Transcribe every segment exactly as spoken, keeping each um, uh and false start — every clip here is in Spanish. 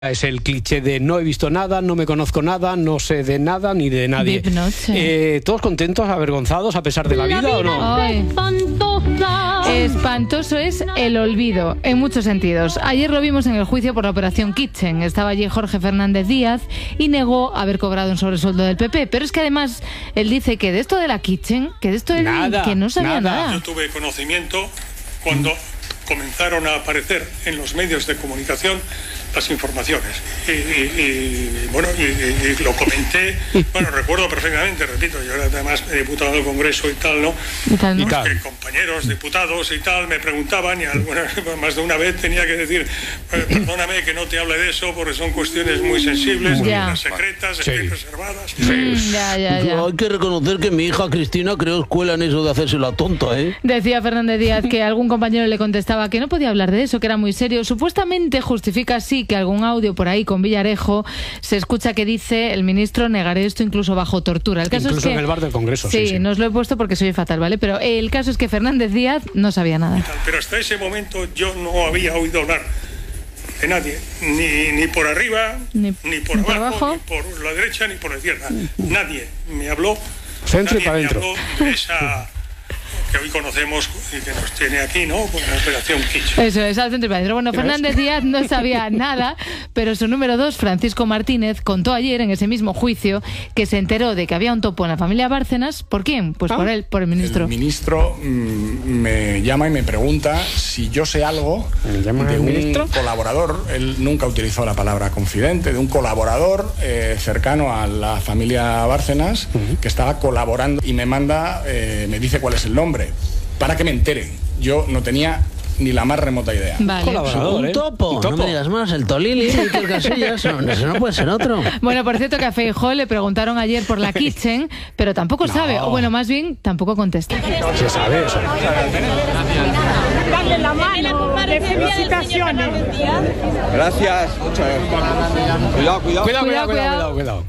Es el cliché de no he visto nada, no me conozco nada, no sé de nada ni de nadie. Eh, ¿Todos contentos, avergonzados a pesar de la, la vida, vida o no? Ay. Espantoso es el olvido, en muchos sentidos. Ayer lo vimos en el juicio por la operación Kitchen. Estaba allí Jorge Fernández Díaz y negó haber cobrado un sobresueldo del P P. Pero es que además él dice que de esto de la Kitchen, que de esto de nada, que no sabía nada. nada. Yo tuve conocimiento cuando comenzaron a aparecer en los medios de comunicación las informaciones y, y, y bueno y, y, y lo comenté, bueno, recuerdo perfectamente, repito, yo era además diputado del Congreso y tal, ¿no? Y tal, ¿no? Que compañeros diputados y tal me preguntaban y alguna, más de una vez tenía que decir, eh, perdóname que no te hable de eso porque son cuestiones muy sensibles, muy secretas, sí. reservadas. Sí. Mm, ya, ya, ya. Hay que reconocer que mi hija Cristina creó escuela en eso de hacerse la tonta, ¿eh? Decía Fernández Díaz que algún compañero le contestaba que no podía hablar de eso, que era muy serio. Supuestamente justifica así que algún audio por ahí con Villarejo se escucha que dice el ministro negaré esto incluso bajo tortura. El caso incluso es que, en el bar del Congreso. Sí, sí, sí, no os lo he puesto porque soy fatal, ¿vale? Pero el caso es que Fernández Díaz no sabía nada. Pero hasta ese momento yo no había oído hablar de nadie, ni, ni por arriba, ni, ni por ni abajo, abajo, ni por la derecha, ni por la izquierda. Nadie me habló, Centro nadie y para me adentro. habló de esa que hoy conocemos y que nos tiene aquí, ¿no? Con la operación Kitchen. Eso es, al centro y para adentro. Bueno, Fernández Díaz no sabía nada, pero su número dos, Francisco Martínez, contó ayer en ese mismo juicio que se enteró de que había un topo en la familia Bárcenas. ¿Por quién? Pues ah, por él, por el ministro. El ministro mmm, me llama y me pregunta si yo sé algo de un ministro? colaborador. Él nunca utilizó la palabra confidente, de un colaborador eh, cercano a la familia Bárcenas uh-huh. que estaba colaborando y me manda, eh, me dice cuál es el nombre. Para que me enteren. Yo no tenía ni la más remota idea. Vale. Un, ¿eh? topo. un topo, no me digas más, el Tolili, el Casillas, no, eso no puede ser otro. Bueno, por cierto que a Feijóo le preguntaron ayer por la Kitchen, pero tampoco no. sabe, o bueno, más bien, tampoco contesta. Se sabe eso. Darle la mano, de felicitaciones. Gracias. Muchas gracias. Cuidado, cuidado. Cuidado, cuidado, cuidado, cuidado.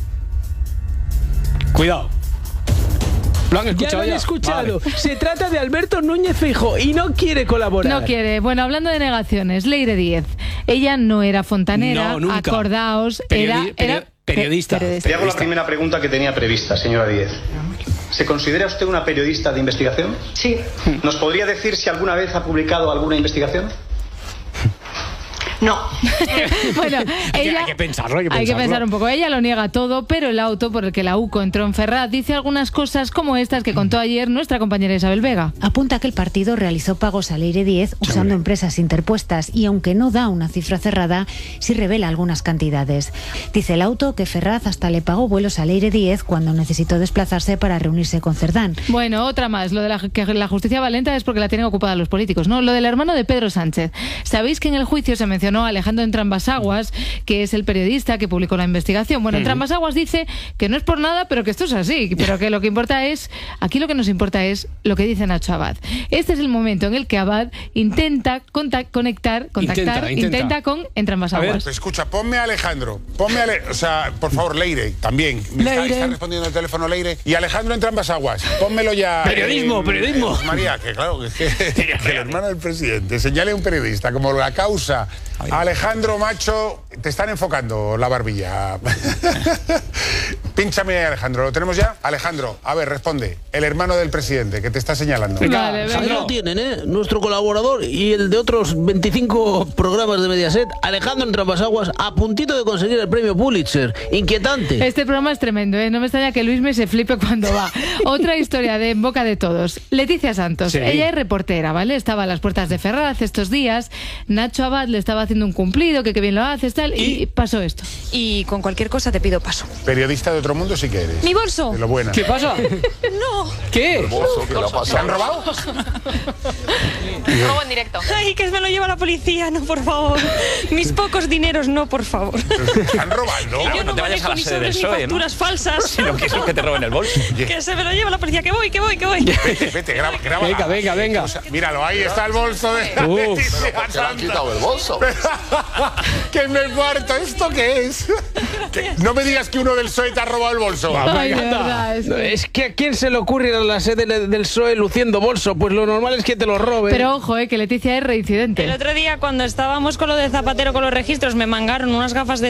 Cuidado. ¿Lo han escuchado? Ya lo han ya? escuchado. Vale. Se trata de Alberto Núñez Feijóo y no quiere colaborar. No quiere. Bueno, hablando de negaciones, Leire Díez. Ella no era fontanera, no, acordaos, Periodi era, era periodista. periodista. Te hago la primera pregunta que tenía prevista, señora Díez. ¿Se considera usted una periodista de investigación? Sí. ¿Nos podría decir si alguna vez ha publicado alguna investigación? No. Bueno, hay, ella, que, hay que pensarlo, hay que pensarlo. Hay que pensar un poco. Ella lo niega todo, pero el auto por el que la U C O entró en Ferraz dice algunas cosas como estas que contó ayer nuestra compañera Isabel Vega. Apunta que el partido realizó pagos a Leire Díez usando Chale. empresas interpuestas y aunque no da una cifra cerrada, sí revela algunas cantidades. Dice el auto que Ferraz hasta le pagó vuelos a Leire Díez cuando necesitó desplazarse para reunirse con Cerdán. Bueno, otra más. Lo de la, que la justicia va lenta es porque la tienen ocupada los políticos, ¿no? Lo del hermano de Pedro Sánchez. ¿Sabéis que en el juicio se mencionó a Alejandro Entrambas-Aguas, que es el periodista que publicó la investigación? Bueno, Entrambas-Aguas dice que no es por nada, pero que esto es así, pero que lo que importa es, aquí lo que nos importa es lo que dice Nacho Abad. Este es el momento en el que Abad intenta contact, conectar, contactar, intenta, intenta. intenta con Entrambas-Aguas. Escucha, ponme a Alejandro, ponme a, Ale, o sea, por favor, Leire, también. Me Leire. Está, está respondiendo el teléfono Leire. Y Alejandro Entrambas-Aguas, pónmelo ya. Periodismo, eh, periodismo. Eh, María, que claro, que, que, que el hermano del presidente señale a un periodista como la causa. Alejandro, macho, te están enfocando la barbilla. Pínchame, Alejandro. ¿Lo tenemos ya? Alejandro, a ver, responde. El hermano del presidente que te está señalando. Vale, Ahí lo tienen, ¿eh? Nuestro colaborador y el de otros veinticinco programas de Mediaset, Alejandro Entrambas-Aguas, a puntito de conseguir el premio Pulitzer. Inquietante. Este programa es tremendo, ¿eh? No me extraña que Luis me se flipe cuando va. Otra historia de en boca de todos. Leticia Santos. Sí. Ella es reportera, ¿vale? Estaba a las puertas de Ferraz estos días. Nacho Abad le estaba haciendo un cumplido, que qué bien lo haces, tal, y, y pasó esto. Y con cualquier cosa te pido paso. Periodista de otro mundo sí que eres. ¡Mi bolso! De lo buena. ¿Qué pasa? No. ¿Qué? ¿El bolso? ¿Qué le ha pasado? ¿Se han robado? Robo en directo. Ay, que me lo lleva la policía, no, por favor. Mis pocos dineros, no, por favor. ¿Se han robado? No, yo no, no te vayas a la sede del P S O E, ¿no? Facturas falsas. Sino que es lo que te roben el bolso. Que se me lo lleva la policía, que voy, que voy, que voy. Vete, vete, graba, graba. Venga, venga, venga. O sea, míralo, ahí está el bolso de la uh, Leticia. ¿Por qué le han quitado el bolso? Que me muerto, ¿esto qué es? ¿Qué? No me digas que uno del P S O E te ha robado robado el bolso. Ay, de verdad, es, que... es que a quién se le ocurre ir a la sede del P S O E luciendo bolso, pues lo normal es que te lo roben. Pero ojo, eh, que Leticia es reincidente. El otro día cuando estábamos con lo de Zapatero con los registros me mangaron unas gafas de